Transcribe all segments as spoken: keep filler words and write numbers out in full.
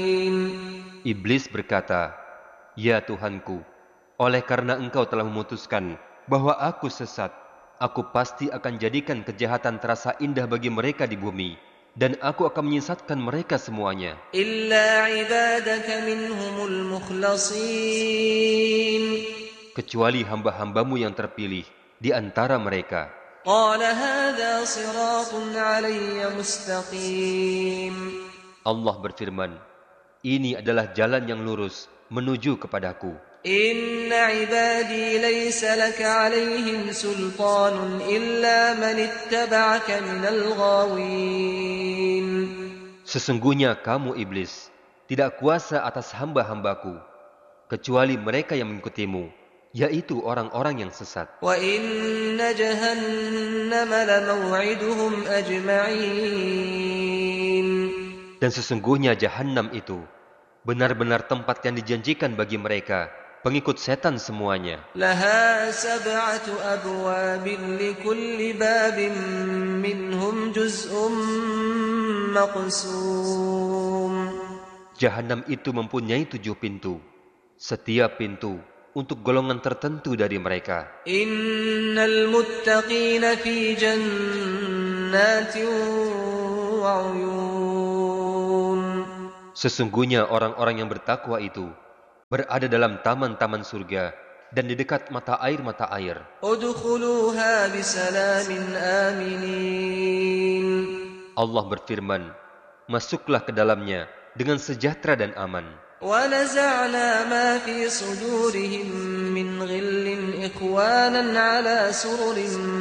Iblis berkata, "Ya Tuhanku, oleh karena Engkau telah memutuskan bahwa aku sesat, aku pasti akan jadikan kejahatan terasa indah bagi mereka di bumi, dan aku akan menyesatkan mereka semuanya, إلا عبادك منهم المخلصين. kecuali hamba-hambamu yang terpilih di antara mereka." قال هذا صراط علي مستقيم. Allah berfirman, "Ini adalah jalan yang lurus menuju kepadaku. إن عبادي ليس لك عليهم سلطان إلا من اتبعك من الغاوين. Sesungguhnya kamu iblis tidak kuasa atas hamba-hambaku, kecuali mereka yang mengikutimu, yaitu orang-orang yang sesat. وإن جهنم لموعدهم أجمعين. Dan sesungguhnya Jahannam itu benar-benar tempat yang dijanjikan bagi mereka, pengikut setan semuanya. لها سبعة أبواب لكل باب منهم جزء مقسوم. Jahannam itu mempunyai tujuh pintu, setiap pintu untuk golongan tertentu dari mereka. إن المتقين في جنات وعيون. Sesungguhnya orang-orang yang bertakwa itu berada dalam taman-taman surga dan di dekat mata air-mata air. ادخلوها بسلام آمنين. Allah berfirman, "Masuklah ke dalamnya dengan sejahtera dan aman." ونزعنا ما في صدورهم من غل إخوانا على سرر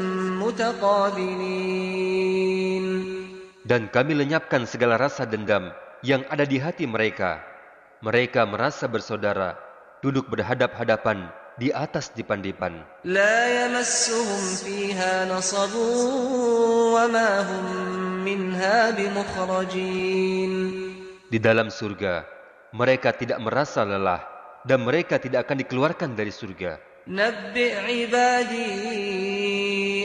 متقابلين. Dan kami lenyapkan segala rasa dendam yang ada di hati mereka. Mereka merasa bersaudara, duduk berhadap-hadapan di atas dipan-dipan. لا يمسهم فيها نصب وما هم منها بمخرجين. Di dalam surga, mereka tidak merasa lelah dan mereka tidak akan dikeluarkan dari surga. نبئ عبادي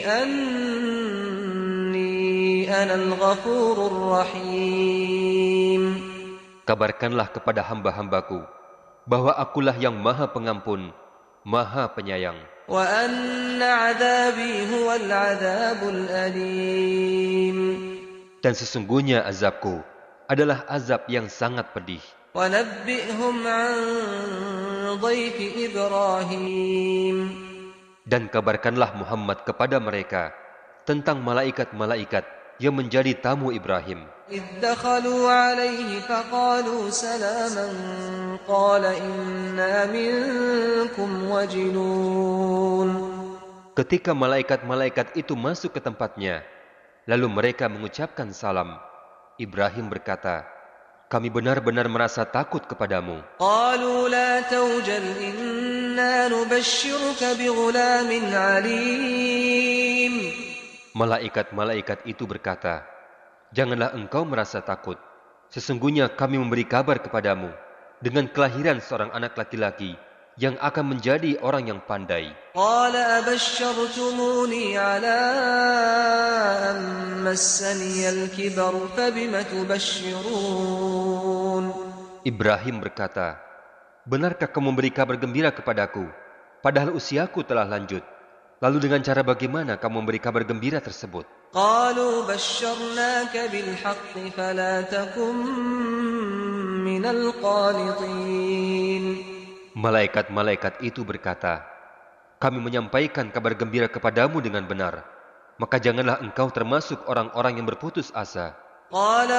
أني أنا الغفور الرحيم. Kabarkanlah kepada hamba-hambaku bahwa akulah yang maha pengampun, maha penyayang. وأن عذابي هو العذاب الأليم. Dan sesungguhnya azabku adalah azab yang sangat pedih. ونبئهم عن ضيف إبراهيم. Dan kabarkanlah Muhammad kepada mereka tentang malaikat-malaikat yang menjadi tamu Ibrahim. إذ دخلوا عليه فقالوا سلاما قال إنا منكم وجلون. Ketika malaikat-malaikat itu masuk ke tempatnya, lalu mereka mengucapkan salam, Ibrahim berkata, "Kami benar-benar merasa takut kepadamu." قالوا لا توجل إنا نبشرك بغلام عليم. Malaikat-malaikat itu berkata, "Janganlah engkau merasa takut. Sesungguhnya kami memberi kabar kepadamu dengan kelahiran seorang anak laki-laki yang akan menjadi orang yang pandai." قال أبشرتموني على أن مسني الكبر فبم تبشرون. Ibrahim berkata, "Benarkah kamu memberi kabar gembira kepadaku, padahal usiaku telah lanjut? Lalu dengan cara bagaimana kamu memberi kabar gembira tersebut?" قالوا بشرناك بالحق فلا تكن من القانطين. Malaikat-malaikat itu berkata, "Kami menyampaikan kabar gembira kepadamu dengan benar, maka janganlah engkau termasuk orang-orang yang berputus asa." قال